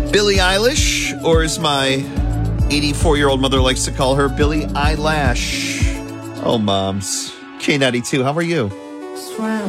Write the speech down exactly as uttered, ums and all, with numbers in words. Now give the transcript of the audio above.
Billie Eilish, or as my eighty-four-year-old mother likes to call her, Billie Eyelash. Oh, moms. K ninety-two, how are you?